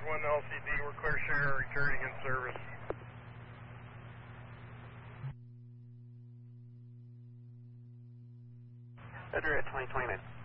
1 LCD, we're clear share, returning in service. Federer at 2029.